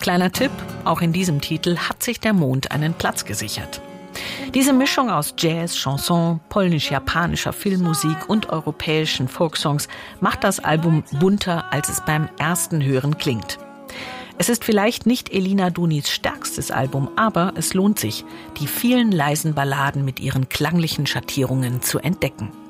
Kleiner Tipp, auch in diesem Titel hat sich der Mond einen Platz gesichert. Diese Mischung aus Jazz, Chanson, polnisch-japanischer Filmmusik und europäischen Folksongs macht das Album bunter, als es beim ersten Hören klingt. Es ist vielleicht nicht Elina Dunis stärkstes Album, aber es lohnt sich, die vielen leisen Balladen mit ihren klanglichen Schattierungen zu entdecken.